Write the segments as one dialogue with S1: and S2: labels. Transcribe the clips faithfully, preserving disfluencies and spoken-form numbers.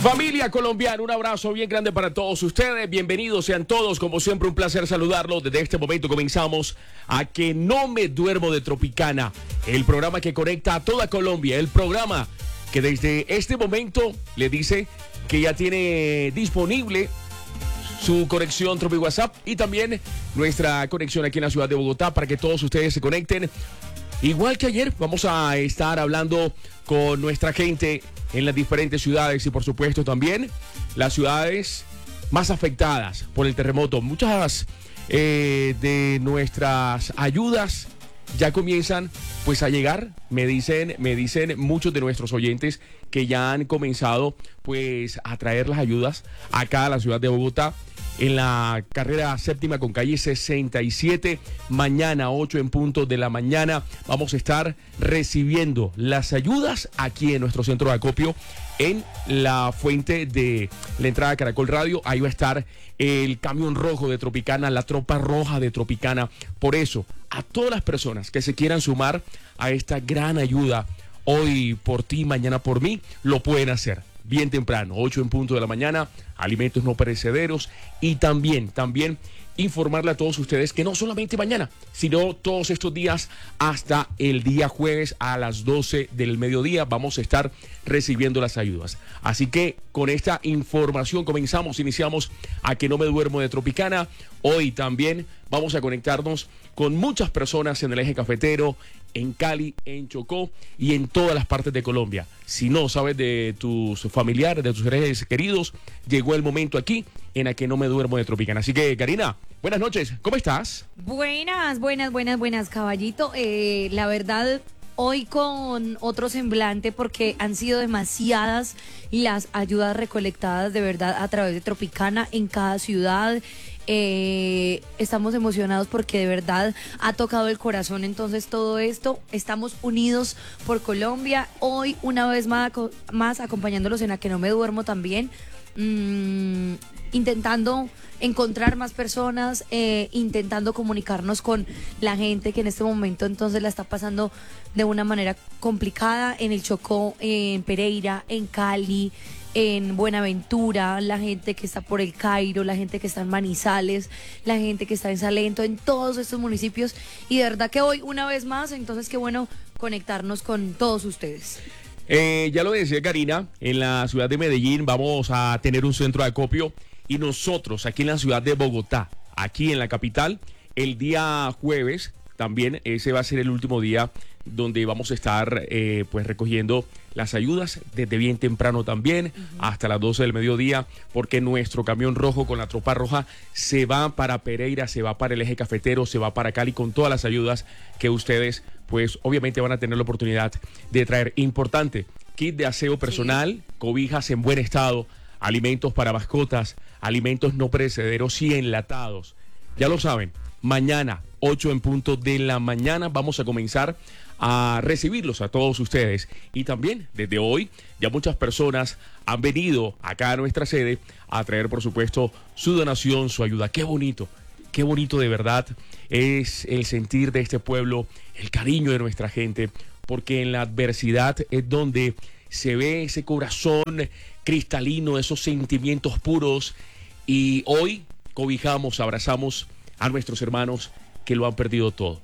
S1: Familia colombiana, un abrazo bien grande para todos ustedes. Bienvenidos sean todos, como siempre un placer saludarlos. Desde este momento comenzamos a Que No Me Duermo de Tropicana, el programa que conecta a toda Colombia, el programa que desde este momento le dice que ya tiene disponible su conexión Tropi WhatsApp y también nuestra conexión aquí en la ciudad de Bogotá para que todos ustedes se conecten. Igual que ayer, vamos a estar hablando con nuestra gente en las diferentes ciudades y por supuesto también las ciudades más afectadas por el terremoto. Muchas eh, de nuestras ayudas ya comienzan pues a llegar, me dicen, me dicen muchos de nuestros oyentes que ya han comenzado pues a traer las ayudas acá a la ciudad de Bogotá. En la carrera séptima con calle sesenta y siete, mañana ocho en punto de la mañana vamos a estar recibiendo las ayudas aquí en nuestro centro de acopio en la fuente de la entrada de Caracol Radio. Ahí va a estar el camión rojo de Tropicana, la tropa roja de Tropicana. Por eso, a todas las personas que se quieran sumar a esta gran ayuda, hoy por ti, mañana por mí, lo pueden hacer. Bien temprano, ocho en punto de la mañana, alimentos no perecederos y también, también informarle a todos ustedes que no solamente mañana, sino todos estos días hasta el día jueves a las doce del mediodía vamos a estar recibiendo las ayudas. Así que con esta información comenzamos, iniciamos a Que No Me Duermo de Tropicana. Hoy también vamos a conectarnos con muchas personas en el eje cafetero, en Cali, en Chocó y en todas las partes de Colombia. Si no sabes de tus familiares, de tus seres queridos, llegó el momento aquí en A Que No Me Duermo de Tropicana. Así que, Karina, buenas noches, ¿cómo estás?
S2: Buenas, buenas, buenas, buenas, caballito. Eh, la verdad, hoy con otro semblante porque han sido demasiadas las ayudas recolectadas de verdad a través de Tropicana en cada ciudad. Eh, estamos emocionados porque de verdad ha tocado el corazón entonces todo esto. Estamos unidos por Colombia. Hoy una vez más, más acompañándolos en A Que No Me Duermo también, mmm, intentando encontrar más personas, eh, intentando comunicarnos con la gente que en este momento entonces la está pasando de una manera complicada en el Chocó, en Pereira, en Cali, en Buenaventura, la gente que está por el Cairo, la gente que está en Manizales, la gente que está en Salento, en todos estos municipios. Y de verdad que hoy, una vez más, entonces qué bueno conectarnos con todos ustedes.
S1: Eh, ya lo decía Karina, en la ciudad de Medellín vamos a tener un centro de acopio y nosotros aquí en la ciudad de Bogotá, aquí en la capital, el día jueves también ese va a ser el último día donde vamos a estar eh, pues recogiendo las ayudas desde bien temprano también, uh-huh, hasta las doce del mediodía, porque nuestro camión rojo con la tropa roja se va para Pereira, se va para el eje cafetero, se va para Cali con todas las ayudas que ustedes pues obviamente van a tener la oportunidad de traer. Importante, kit de aseo personal, sí, cobijas en buen estado, alimentos para mascotas, alimentos no perecederos y enlatados. Ya lo saben, mañana ocho en punto de la mañana vamos a comenzar a recibirlos a todos ustedes. Y también desde hoy ya muchas personas han venido acá a nuestra sede a traer por supuesto su donación, su ayuda. Qué bonito, qué bonito de verdad es el sentir de este pueblo, el cariño de nuestra gente, porque en la adversidad es donde se ve ese corazón cristalino, esos sentimientos puros. Y hoy cobijamos, abrazamos a nuestros hermanos que lo han perdido todo.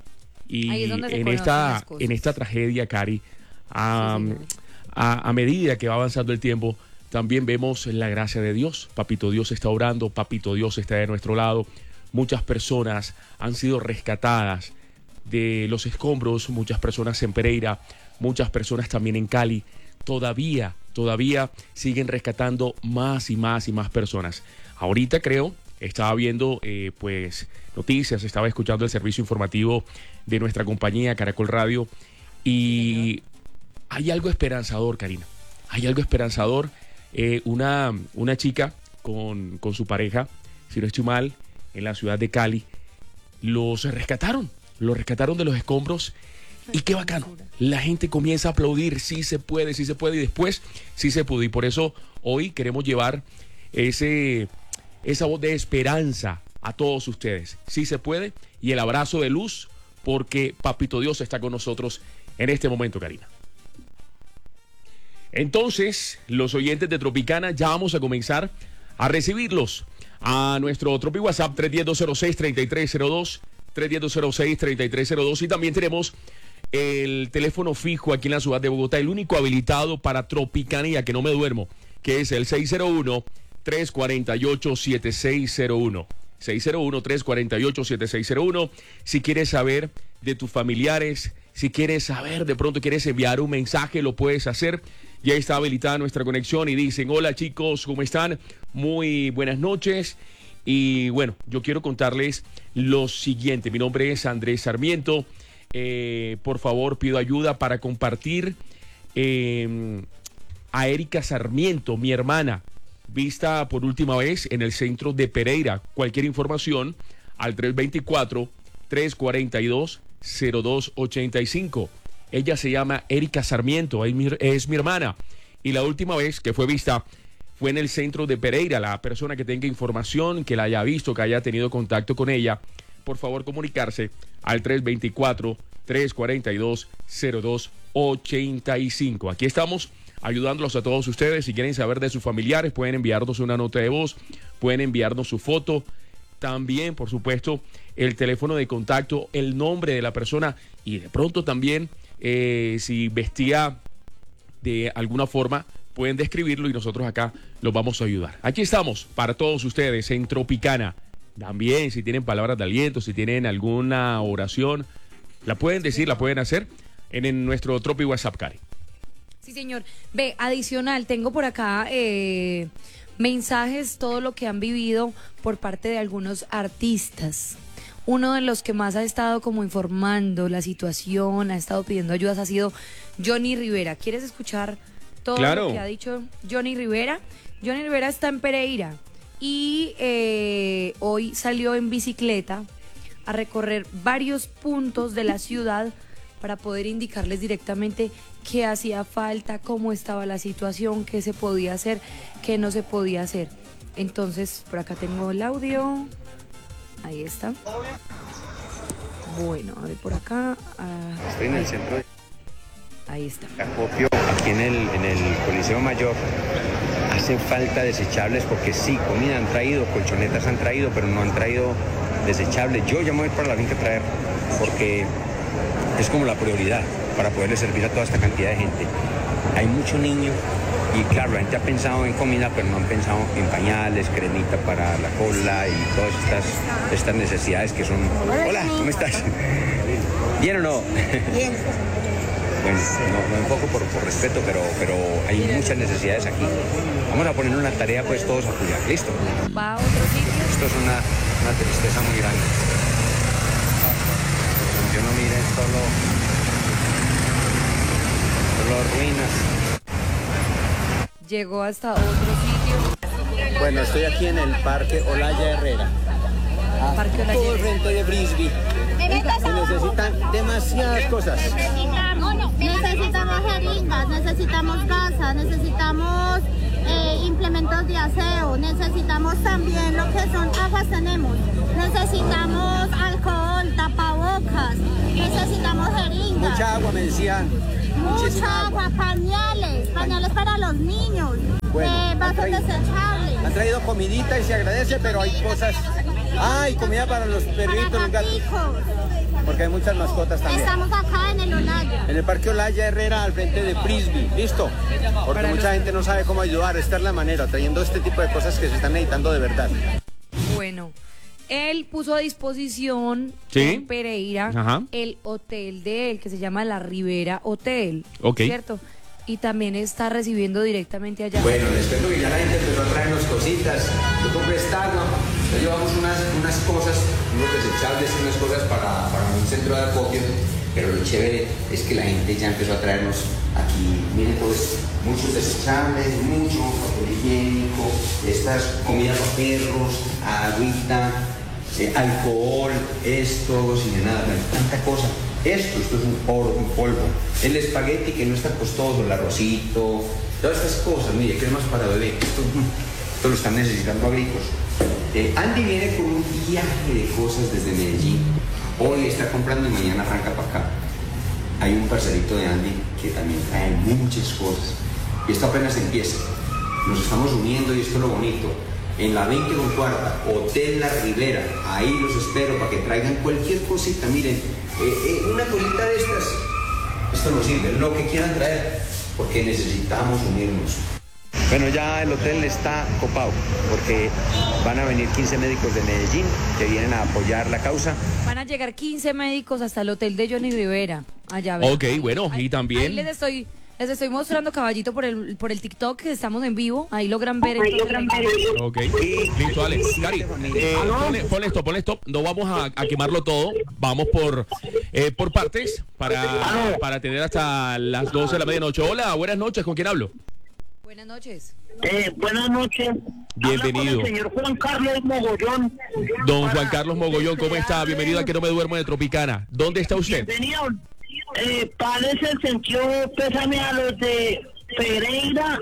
S1: Y en esta, en esta tragedia, Cari, a, sí, a, a medida que va avanzando el tiempo, también vemos la gracia de Dios. Papito Dios está orando, Papito Dios está de nuestro lado. Muchas personas han sido rescatadas de los escombros, muchas personas en Pereira, muchas personas también en Cali. Todavía, todavía siguen rescatando más y más y más personas. Ahorita creo, estaba viendo eh, pues noticias, estaba escuchando el servicio informativo de nuestra compañía Caracol Radio y hay algo esperanzador, Karina. Hay algo esperanzador. Eh, una, una chica con, con su pareja, si no estoy mal, en la ciudad de Cali, los rescataron, los rescataron de los escombros. Y qué bacano, la gente comienza a aplaudir, sí se puede, sí se puede, y después sí se pudo. Y por eso hoy queremos llevar ese, esa voz de esperanza a todos ustedes. Sí se puede, y el abrazo de luz, porque Papito Dios está con nosotros en este momento, Karina. Entonces, los oyentes de Tropicana ya vamos a comenzar a recibirlos a nuestro Tropi WhatsApp tres uno cero, dos cero seis, tres tres cero dos, tres uno cero, dos cero seis, tres tres cero dos, y también tenemos el teléfono fijo aquí en la ciudad de Bogotá, el único habilitado para Tropicanía, que no me duermo, que es el seis cero uno, tres cuatro ocho, siete seis cero uno. seis cero uno, tres cuatro ocho, siete seis cero uno. Si quieres saber de tus familiares, si quieres saber, de pronto quieres enviar un mensaje, lo puedes hacer. Ya está habilitada nuestra conexión y dicen: hola chicos, ¿cómo están? Muy buenas noches. Y bueno, yo quiero contarles lo siguiente. Mi nombre es Andrés Sarmiento. Eh, por favor, pido ayuda para compartir eh, a Erika Sarmiento, mi hermana, vista por última vez en el centro de Pereira. Cualquier información al tres dos cuatro, tres cuatro dos, cero dos ocho cinco. Ella se llama Erika Sarmiento, es mi, es mi hermana. Y la última vez que fue vista fue en el centro de Pereira. La persona que tenga información, que la haya visto, que haya tenido contacto con ella, por favor comunicarse al tres dos cuatro, tres cuatro dos, cero dos ocho cinco. Aquí estamos ayudándolos a todos ustedes. Si quieren saber de sus familiares, pueden enviarnos una nota de voz, pueden enviarnos su foto. También, por supuesto, el teléfono de contacto, el nombre de la persona y de pronto también eh, si vestía de alguna forma, pueden describirlo y nosotros acá los vamos a ayudar. Aquí estamos para todos ustedes en Tropicana. También, si tienen palabras de aliento, si tienen alguna oración, la pueden decir, la pueden hacer en, en nuestro Tropi WhatsApp, Cari.
S2: Sí, señor. Ve, adicional, tengo por acá eh, mensajes, todo lo que han vivido por parte de algunos artistas. Uno de los que más ha estado como informando la situación, ha estado pidiendo ayudas, ha sido Johnny Rivera. ¿Quieres escuchar todo
S1: Claro.
S2: lo que ha dicho Johnny Rivera? Johnny Rivera está en Pereira y eh, hoy salió en bicicleta a recorrer varios puntos de la ciudad para poder indicarles directamente qué hacía falta, cómo estaba la situación, qué se podía hacer, qué no se podía hacer. Entonces, por acá tengo el audio. Ahí está. Bueno, a ver por acá. Ah,
S3: Estoy en el centro de
S2: ahí está.
S3: acopio, aquí en el, en el Coliseo Mayor. Hacen falta desechables porque sí, comida han traído, colchonetas han traído, pero no han traído desechables. Yo ya me voy para la finca a traer porque es como la prioridad para poderle servir a toda esta cantidad de gente. Hay mucho niño y claro, la gente ha pensado en comida, pero no han pensado en pañales, cremita para la cola y todas estas, estas necesidades que son... Hola, ¿cómo estás? ¿Bien o no?
S4: Bien.
S3: Bueno, no, no un poco por, por respeto, pero, pero hay muchas necesidades aquí. Vamos a poner una tarea, pues todos a apoyar. ¿Listo?
S2: ¿Va a otro sitio?
S3: Esto es una, una tristeza muy grande. Yo no mire solo, solo ruinas.
S2: Llegó hasta otro sitio.
S5: Bueno, estoy aquí en el Parque Olaya Herrera.
S2: Parque Olaya
S5: Todo el
S2: Herrera.
S5: frente de Frisbee. Se necesitan demasiadas cosas.
S4: Necesitamos, necesitamos jeringas, necesitamos gasas, necesitamos eh, implementos de aseo, necesitamos también lo que son aguas tenemos, necesitamos alcohol, tapabocas, necesitamos jeringas,
S5: Mucha agua, me decían. Muchísima
S4: mucha agua, pañales, pañales para los niños,
S5: Bueno,
S4: eh,
S5: han
S4: vasos
S5: traído-
S4: desechables.
S5: Han traído comidita y se agradece, pero hay cosas... Ay, comida para los perritos,
S4: Para
S5: los gatos,
S4: gaticos.
S5: porque hay muchas mascotas también.
S4: Estamos acá en el Olaya.
S5: En el Parque Olaya Herrera, al frente de Frisbee. ¿Listo? Porque mucha gente no sabe cómo ayudar. Esta es la manera, trayendo este tipo de cosas que se están necesitando de verdad.
S2: Bueno, él puso a disposición
S1: Sí.
S2: en Pereira
S1: Ajá.
S2: el hotel de él, que se llama La Ribera Hotel.
S1: Ok.
S2: ¿Cierto? Y también está recibiendo directamente allá.
S3: Bueno, les cuento que ya la gente empezó a traernos cositas. Yo compré esta agua, ya llevamos unas, unas cosas, unos desechables, unas cosas para, para un centro de acopio. Pero lo chévere es que la gente ya empezó a traernos aquí, miren pues, muchos desechables, mucho papel higiénico, estas comidas para perros, agüita, eh, alcohol, esto, sin nada, tanta cosa. Esto, esto es un, polvo, un polvo. El espagueti que no está costoso, el arrocito, todas estas cosas, mire, cremas para bebé, esto, esto lo están necesitando agrícolas. Eh, Andy viene con un viaje de cosas desde Medellín. Hoy está comprando y mañana arranca para acá. Hay un parcerito de Andy que también trae muchas cosas. y esto apenas empieza. Nos estamos uniendo y esto es lo bonito. En la veinte con cuarta, Hotel La Ribera, ahí los espero para que traigan cualquier cosita. Miren, eh, eh, una colita de estas, esto nos sirve, lo que quieran traer, porque necesitamos unirnos. Bueno, ya el hotel está copado, porque van a venir quince médicos de Medellín que vienen a apoyar la causa.
S2: Van a llegar quince médicos hasta el hotel de Johnny Rivera. Allá, ¿verdad?
S1: Ok, bueno, y también...
S2: Ahí les estoy... Les estoy mostrando, caballito, por el por el TikTok, que estamos en vivo. Ahí logran ver.
S1: Ok, listo, Alex. Cari, eh, ponle, ponle esto, ponle esto. No vamos a, a quemarlo todo. Vamos por eh, por partes para, para tener hasta las doce de la medianoche. Hola, buenas noches. ¿Con quién hablo?
S2: Buenas noches.
S6: Eh, buenas noches.
S1: Bienvenido.
S6: Habla con el señor Juan Carlos Mogollón.
S1: Don Juan Carlos Mogollón, ¿cómo está? Bienvenido a Que No Me Duermo de Tropicana. ¿Dónde está usted?
S6: Bienvenido. Eh, para ese sentido, pésame a los de Pereira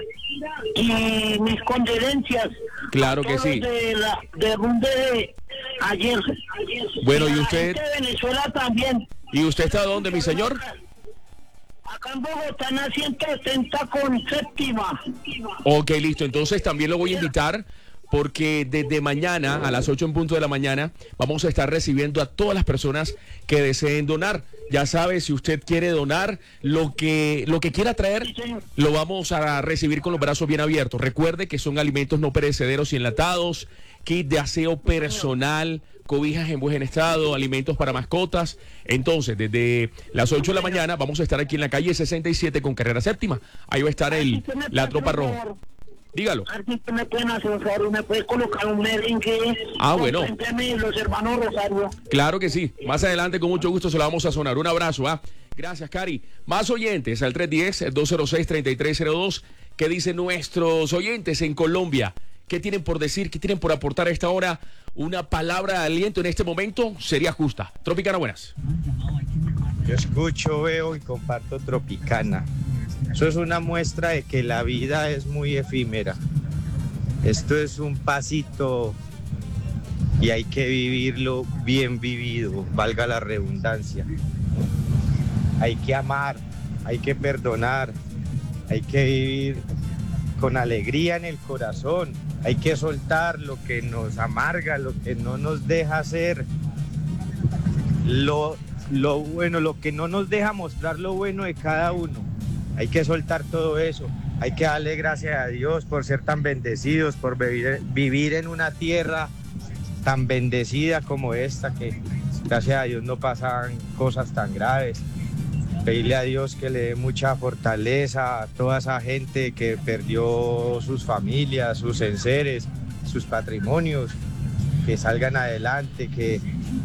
S6: y mis condolencias.
S1: Claro que
S6: todos
S1: sí.
S6: De la derrumbe de ayer.
S1: Bueno,
S6: y
S1: ¿y
S6: la
S1: usted?
S6: gente de Venezuela también.
S1: ¿Y usted está dónde, mi señor?
S6: Acá en Bogotá, en la ciento setenta con séptima.
S1: Ok, listo. Entonces también lo voy a invitar porque desde mañana a las ocho en punto de la mañana vamos a estar recibiendo a todas las personas que deseen donar. Ya sabe, si usted quiere donar lo que lo que quiera traer, lo vamos a recibir con los brazos bien abiertos. Recuerde que son alimentos no perecederos y enlatados, kit de aseo personal, cobijas en buen estado, alimentos para mascotas. Entonces, desde las ocho de la mañana vamos a estar aquí en la calle sesenta y siete con carrera séptima. Ahí va a estar el la tropa roja. Dígalo.
S6: A ver si usted me pueden hacer un favor, me puede colocar un merengue.
S1: Ah, bueno.
S6: Compréndeme los hermanos Rosario.
S1: Claro que sí. Más adelante, con mucho gusto, se lo vamos a sonar. Un abrazo, ¿ah? Gracias, Cari. Más oyentes al tres uno cero, dos cero seis, tres tres cero dos. ¿Qué dicen nuestros oyentes en Colombia? ¿Qué tienen por decir? ¿Qué tienen por aportar a esta hora? Una palabra de aliento en este momento sería justa. Tropicana, buenas.
S7: Yo escucho, veo y comparto Tropicana. Eso es una muestra de que la vida es muy efímera. Esto es un pasito y hay que vivirlo bien vivido, valga la redundancia. Hay que amar, hay que perdonar, hay que vivir con alegría en el corazón. Hay que soltar lo que nos amarga, lo que no nos deja ser lo, lo bueno, lo que no nos deja mostrar lo bueno de cada uno. Hay que soltar todo eso, hay que darle gracias a Dios por ser tan bendecidos, por vivir, vivir en una tierra tan bendecida como esta, que gracias a Dios no pasan cosas tan graves. Pedirle a Dios que le dé mucha fortaleza a toda esa gente que perdió sus familias, sus enseres, sus patrimonios, que salgan adelante, que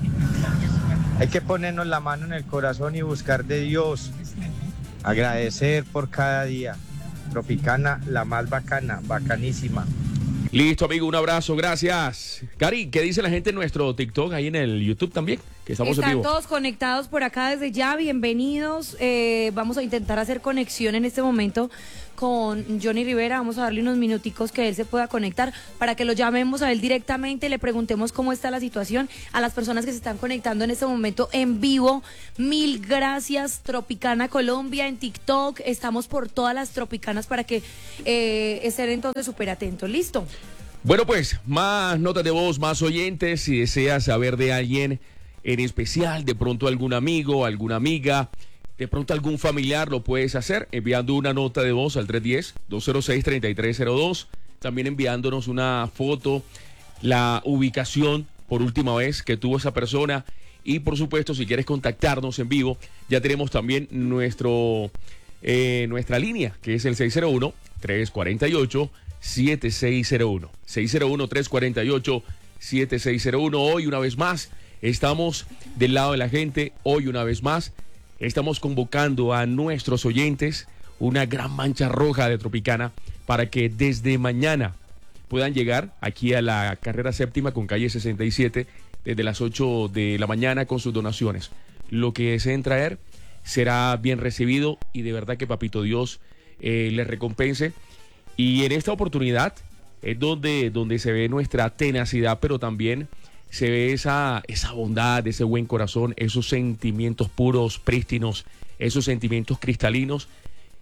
S7: hay que ponernos la mano en el corazón y buscar de Dios. Agradecer por cada día. Tropicana, la más bacana, bacanísima.
S1: Listo, amigo, un abrazo, gracias. Cari, ¿qué dice la gente en nuestro TikTok, ahí en el YouTube también? Que estamos
S2: Están
S1: en vivo.
S2: todos conectados por acá desde ya, bienvenidos. Eh, vamos a intentar hacer conexión en este momento con Johnny Rivera. Vamos a darle unos minuticos que él se pueda conectar para que lo llamemos a él directamente, le preguntemos cómo está la situación. A las personas que se están conectando en este momento en vivo, mil gracias. Tropicana Colombia en TikTok, estamos por todas las tropicanas para que eh, estén entonces súper atentos. ¿Listo?
S1: Bueno, pues, más notas de voz, más oyentes. Si deseas saber de alguien en especial, de pronto algún amigo, alguna amiga, de pronto algún familiar, lo puedes hacer enviando una nota de voz al tres uno cero, dos cero seis, tres tres cero dos. También enviándonos una foto, la ubicación por última vez que tuvo esa persona. Y por supuesto, si quieres contactarnos en vivo, ya tenemos también nuestro eh, nuestra línea, que es el seis cero uno, tres cuatro ocho, siete seis cero uno. seis cero uno, tres cuatro ocho, siete seis cero uno. Hoy, una vez más, estamos del lado de la gente. Hoy, una vez más, estamos convocando a nuestros oyentes, una gran mancha roja de Tropicana, para que desde mañana puedan llegar aquí a la carrera séptima con calle sesenta y siete desde las ocho de la mañana con sus donaciones. Lo que deseen traer será bien recibido y de verdad que Papito Dios eh, les recompense. Y en esta oportunidad es donde, donde se ve nuestra tenacidad, pero también se ve esa, esa bondad, ese buen corazón, esos sentimientos puros, prístinos, esos sentimientos cristalinos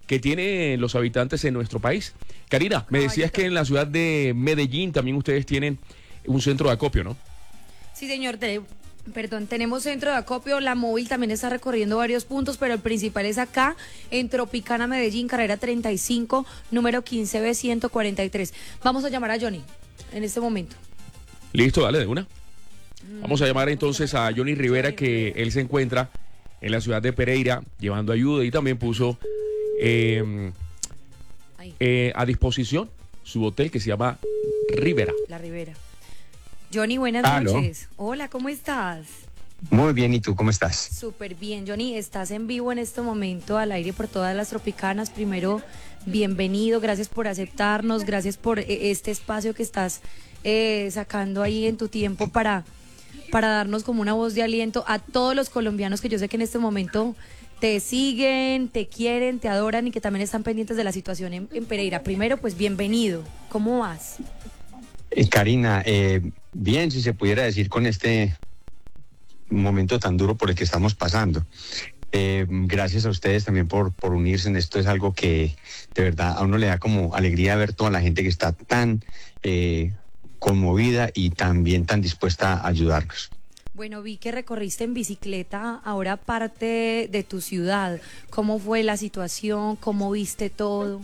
S1: que tienen los habitantes en nuestro país. Karina, me decías que en la ciudad de Medellín también ustedes tienen un centro de acopio, ¿no?
S2: Sí, señor, te, perdón, tenemos centro de acopio, la móvil también está recorriendo varios puntos, pero el principal es acá, en Tropicana, Medellín, carrera treinta y cinco, número quince B ciento cuarenta y tres. Vamos a llamar a Johnny en este momento.
S1: Listo, dale, de una. Vamos a llamar entonces a Johnny Rivera, que él se encuentra en la ciudad de Pereira llevando ayuda y también puso eh, eh, a disposición su hotel que se llama Rivera.
S2: La Rivera. Johnny, buenas
S5: ¿Aló?
S2: noches. Hola, ¿cómo estás?
S5: Muy bien, ¿y tú cómo estás?
S2: Súper bien, Johnny. Estás en vivo en este momento al aire por todas las Tropicanas. Primero, bienvenido. Gracias por aceptarnos. Gracias por eh, este espacio que estás eh, sacando ahí en tu tiempo para... para darnos como una voz de aliento a todos los colombianos que yo sé que en este momento te siguen, te quieren, te adoran y que también están pendientes de la situación en, en Pereira. Primero, pues bienvenido. ¿Cómo vas?
S5: Eh, Karina, eh, bien, si se pudiera decir con este momento tan duro por el que estamos pasando. Eh, gracias a ustedes también por, por unirse en esto. Es algo que de verdad a uno le da como alegría ver toda la gente que está tan... Eh, conmovida y también tan dispuesta a ayudarnos.
S2: Bueno, vi que recorriste en bicicleta ahora parte de tu ciudad. ¿Cómo fue la situación? ¿Cómo viste todo?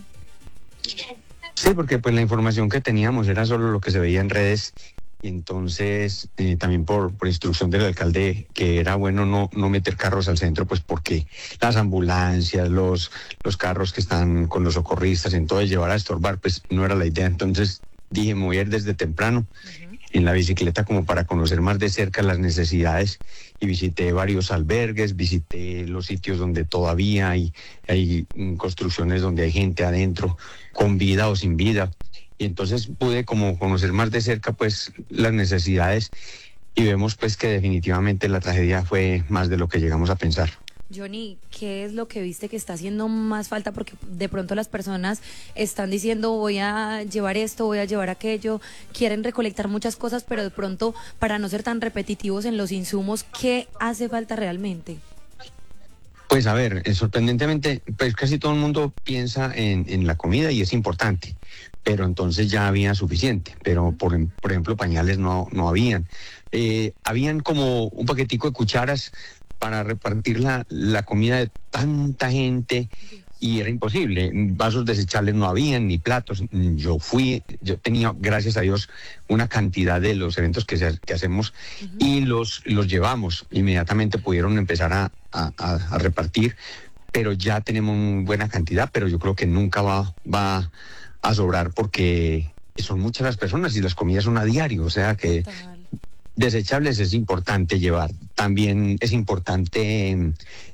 S5: Sí, porque pues la información que teníamos era solo lo que se veía en redes y entonces eh, también por, por instrucción del alcalde que era bueno no, no meter carros al centro, pues porque las ambulancias, los, los carros que están con los socorristas, entonces llevar a estorbar, pues no era la idea. Entonces dije, me voy a ir desde temprano uh-huh. en la bicicleta como para conocer más de cerca las necesidades y visité varios albergues, visité los sitios donde todavía hay, hay construcciones donde hay gente adentro, con vida o sin vida. Y entonces pude como conocer más de cerca pues las necesidades y vemos pues que definitivamente la tragedia fue más de lo que llegamos a pensar.
S2: Johnny, ¿qué es lo que viste que está haciendo más falta? Porque de pronto las personas están diciendo voy a llevar esto, voy a llevar aquello, quieren recolectar muchas cosas, pero de pronto para no ser tan repetitivos en los insumos, ¿qué hace falta realmente?
S5: Pues a ver, eh, sorprendentemente, pues casi todo el mundo piensa en, en la comida y es importante, pero entonces ya había suficiente, pero por, por ejemplo pañales no, no habían. Eh, habían como un paquetico de cucharas para repartir la, la comida de tanta gente y era imposible. Vasos desechables no habían, ni platos. Yo fui, yo tenía, gracias a Dios, una cantidad de los eventos que, se, que hacemos uh-huh. y los, los llevamos. Inmediatamente pudieron empezar a, a, a repartir, pero ya tenemos una buena cantidad, pero yo creo que nunca va, va a sobrar porque son muchas las personas y las comidas son a diario, o sea que... Total. Desechables es importante llevar. También es importante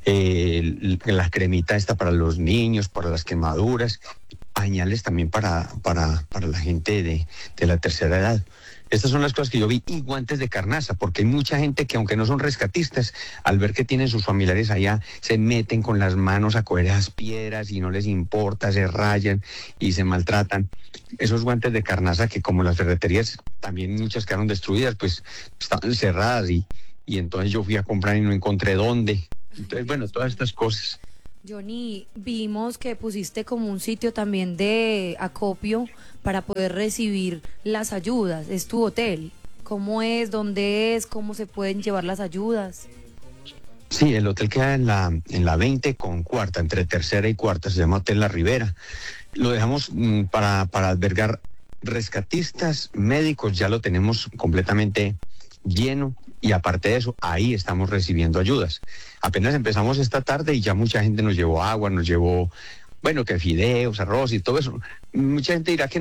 S5: eh, la cremita esta para los niños, para las quemaduras, pañales también para, para, para la gente de, de la tercera edad. Estas son las cosas que yo vi, y guantes de carnaza, porque hay mucha gente que aunque no son rescatistas, al ver que tienen sus familiares allá, se meten con las manos a coger esas piedras y no les importa, se rayan y se maltratan. Esos guantes de carnaza que como las ferreterías también muchas quedaron destruidas, pues estaban cerradas y, y entonces yo fui a comprar y no encontré dónde. Entonces, bueno, todas estas cosas.
S2: Johnny, vimos que pusiste como un sitio también de acopio para poder recibir las ayudas. Es tu hotel. ¿Cómo es? ¿Dónde es? ¿Cómo se pueden llevar las ayudas?
S5: Sí, el hotel queda en la, en la veinte con cuarta, entre tercera y cuarta, se llama Hotel La Ribera. Lo dejamos mm, para, para albergar rescatistas, médicos, ya lo tenemos completamente lleno. Y aparte de eso, ahí estamos recibiendo ayudas. Apenas empezamos esta tarde y ya mucha gente nos llevó agua, nos llevó, bueno, que fideos, arroz y todo eso. Mucha gente dirá que